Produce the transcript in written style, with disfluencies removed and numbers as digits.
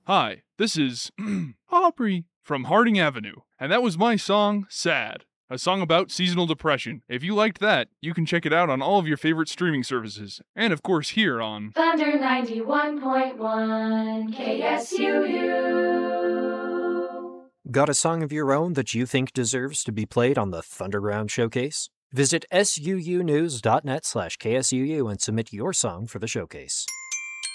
Hi, this is Aubrey from Harding Avenue, and that was my song, Sad, a song about seasonal depression. If you liked that, you can check it out on all of your favorite streaming services, and of course here on Thunder 91.1 KSUU. Got a song of your own that you think deserves to be played on the Thunderground Showcase? Visit suunews.net/KSUU and submit your song for the showcase.